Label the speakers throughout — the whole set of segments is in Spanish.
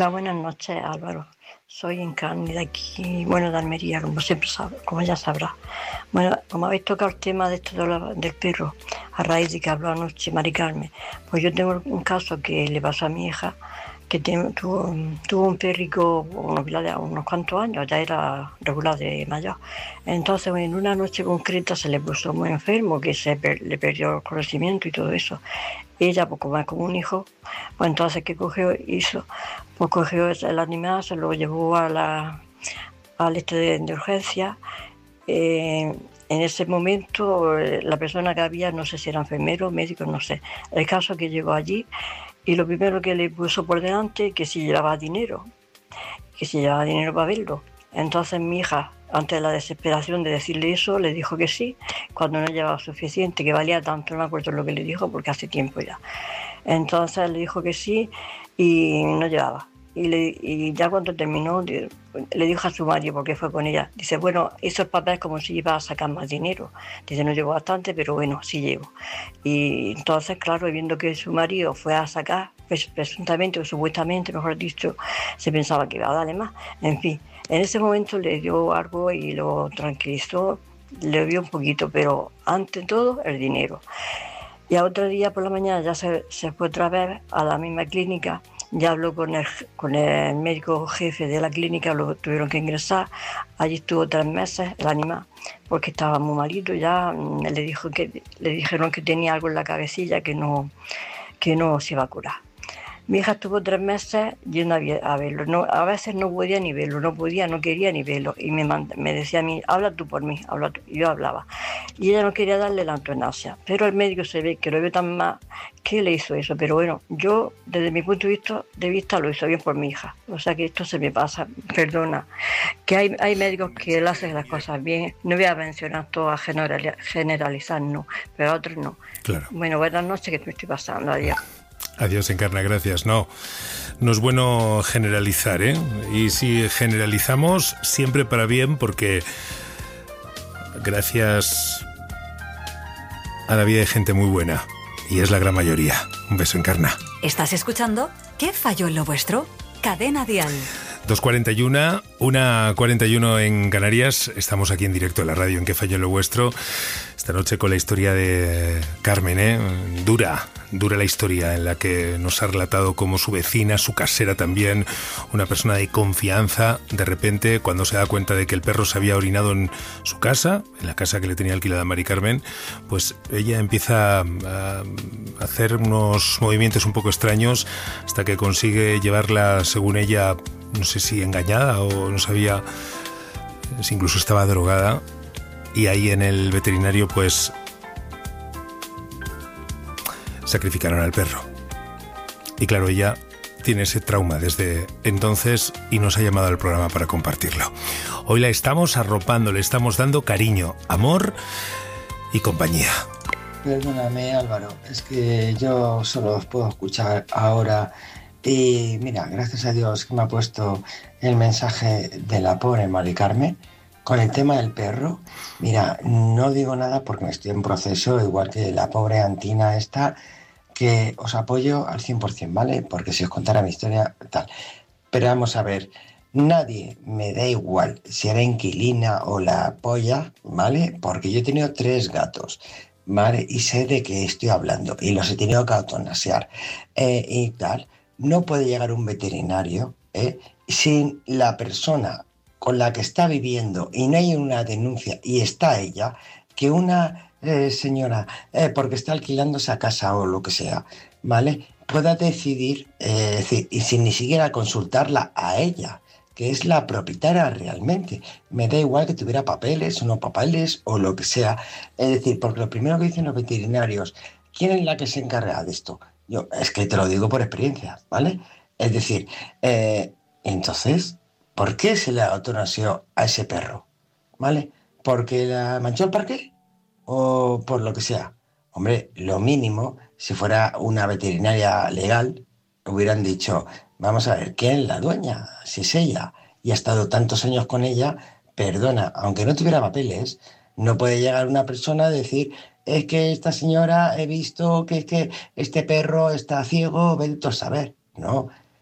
Speaker 1: Hola, buenas noches, Álvaro. Soy Encarni de aquí, bueno, de Almería, como siempre como ya sabrás. Bueno, como habéis tocado el tema de esto del perro, a raíz de que habló anoche Mari Carmen, pues yo tengo un caso que le pasó a mi hija, que tuvo un perrico unos cuantos años, ya era regular de mayor. Entonces, en una noche concreta se le puso muy enfermo, que le perdió el conocimiento y todo eso. Ella, pues como es como un hijo, pues entonces, ¿qué hizo? Pues cogió el animal, se lo llevó al de urgencia. En ese momento, la persona que había, no sé si era enfermero, médico, no sé. El caso que llegó allí y lo primero que le puso por delante, que si llevaba dinero para verlo. Entonces mi hija, ante la desesperación de decirle eso, le dijo que sí, cuando no llevaba suficiente, que valía tanto, no me acuerdo lo que le dijo porque hace tiempo ya. Entonces le dijo que sí y no llevaba. Y ya cuando terminó, le dijo a su marido, porque fue con ella, dice, bueno, hizo el papel como si iba a sacar más dinero. Dice, no llevo bastante, pero bueno, sí llevo. Y entonces, claro, viendo que su marido fue a sacar, pues, presuntamente o supuestamente, mejor dicho, se pensaba que iba a darle más. En fin, en ese momento le dio algo y lo tranquilizó, le dio un poquito, pero ante todo el dinero. Y al otro día por la mañana ya se fue otra vez a la misma clínica, ya habló con el médico jefe de la clínica, lo tuvieron que ingresar, allí estuvo 3 meses el animal, porque estaba muy malito, ya le dijeron que tenía algo en la cabecilla que no se iba a curar. Mi hija estuvo 3 meses yendo a verlo. No, a veces no podía ni verlo, no quería ni verlo. Y me decía a mí, habla tú por mí, habla tú. Y yo hablaba. Y ella no quería darle la eutanasia. Pero el médico se ve que lo ve tan mal que le hizo eso. Pero bueno, yo desde mi punto de vista lo hizo bien por mi hija. O sea que esto se me pasa, perdona. Que hay médicos que le hacen las cosas bien. No voy a mencionar todo a generalizar, no. Pero a otros no.
Speaker 2: Claro.
Speaker 1: Bueno, buenas noches que me estoy pasando. Adiós.
Speaker 2: Adiós, Encarna, gracias. No es bueno generalizar, ¿eh? Y si generalizamos, siempre para bien, porque gracias a la vida hay gente muy buena, y es la gran mayoría. Un beso, Encarna.
Speaker 3: ¿Estás escuchando? ¿Qué falló en lo vuestro? Cadena Dial.
Speaker 2: 2:41, 1:41 en Canarias. Estamos aquí en directo en la radio en ¿Qué falló en lo vuestro? Esta noche con la historia de Carmen, ¿eh? Dura la historia en la que nos ha relatado cómo su vecina, su casera también, una persona de confianza, de repente, cuando se da cuenta de que el perro se había orinado en su casa, en la casa que le tenía alquilada a Mari Carmen, pues ella empieza a hacer unos movimientos un poco extraños hasta que consigue llevarla, según ella, no sé si engañada o no sabía si incluso estaba drogada, y ahí en el veterinario pues sacrificaron al perro. Y claro, ella tiene ese trauma desde entonces y nos ha llamado al programa para compartirlo. Hoy la estamos arropando, le estamos dando cariño, amor y compañía.
Speaker 4: Perdóname, Álvaro, es que yo solo os puedo escuchar ahora. Y mira, gracias a Dios que me ha puesto el mensaje de la pobre Mari Carmen con el tema del perro. Mira, no digo nada porque estoy en proceso, igual que la pobre Antina esta, que os apoyo al 100%, ¿vale? Porque si os contara mi historia, tal. Pero vamos a ver, nadie me da igual si era inquilina o la polla, ¿vale? Porque yo he tenido 3 gatos, ¿vale? Y sé de qué estoy hablando y los he tenido que eutanasiar y tal. No puede llegar un veterinario sin la persona con la que está viviendo y no hay una denuncia y está ella, que una señora, porque está alquilando esa casa o lo que sea, ¿vale? Pueda decidir, decir, y sin ni siquiera consultarla a ella, que es la propietaria realmente. Me da igual que tuviera papeles o no papeles o lo que sea. Es decir, porque lo primero que dicen los veterinarios, ¿quién es la que se encarga de esto? Yo, es que te lo digo por experiencia, ¿vale? Es decir, entonces, ¿por qué se le eutanasió a ese perro? ¿Vale? ¿Porque la manchó el parque? ¿O por lo que sea? Hombre, lo mínimo, si fuera una veterinaria legal, hubieran dicho, vamos a ver, ¿quién es la dueña? Si es ella y ha estado tantos años con ella, perdona, aunque no tuviera papeles, no puede llegar una persona a decir, es que esta señora he visto que es que este perro está ciego, vete tú a saber. No,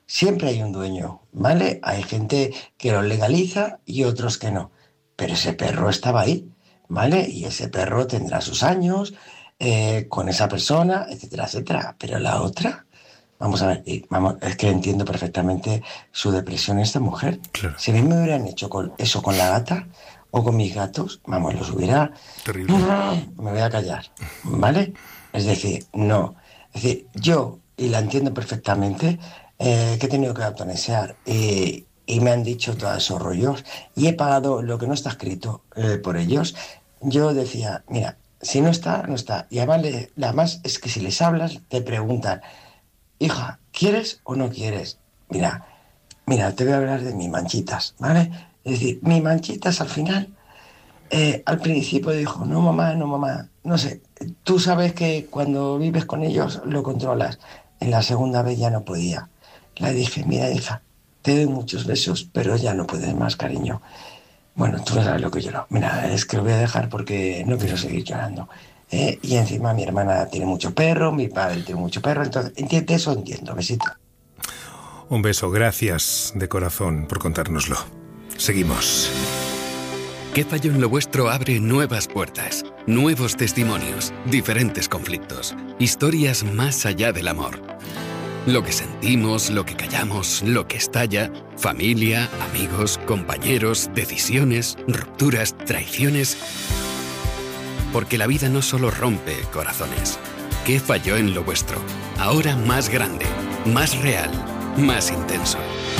Speaker 4: Siempre hay un dueño, ¿vale? Hay gente que lo legaliza y otros que no. Pero ese perro estaba ahí, ¿vale? Y ese perro tendrá sus años con esa persona, etcétera, etcétera. Pero la otra, vamos a ver, es que entiendo perfectamente su depresión esta mujer.
Speaker 2: Claro.
Speaker 4: Si a mí me hubieran hecho eso con la gata o con mis gatos, vamos, los hubiera...
Speaker 2: Terrible.
Speaker 4: Me voy a callar, ¿vale? Es decir, no. Es decir, yo, y la entiendo perfectamente, que he tenido que eutanasiar y me han dicho todos esos rollos y he pagado lo que no está escrito por ellos. Yo decía, mira, si no está, no está. Y además es que si les hablas, te preguntan, hija, ¿quieres o no quieres? Mira, te voy a hablar de mis manchitas, ¿vale? Es decir, mis manchitas al final, al principio dijo, no mamá, no sé. Tú sabes que cuando vives con ellos lo controlas. En la segunda vez ya no podía. Le dije, mira hija, te doy muchos besos, pero ya no puedes más, cariño. Bueno, tú no sabes lo que lloro. Mira, es que lo voy a dejar porque no quiero seguir llorando. Y encima mi hermana tiene mucho perro, mi padre tiene mucho perro, entonces, ¿entiendes? Eso entiendo, besito.
Speaker 2: Un beso, gracias de corazón por contárnoslo. Seguimos.
Speaker 5: ¿Qué falló en lo vuestro? Abre nuevas puertas, nuevos testimonios, diferentes conflictos, historias más allá del amor. Lo que sentimos, lo que callamos, lo que estalla, familia, amigos, compañeros, decisiones, rupturas, traiciones. Porque la vida no solo rompe corazones. ¿Qué falló en lo vuestro? Ahora más grande, más real, más intenso.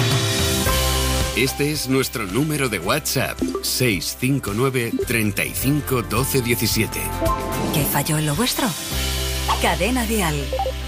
Speaker 5: Este es nuestro número de WhatsApp, 659 35 12 17.
Speaker 3: ¿Qué falló en lo vuestro? Cadena Dial.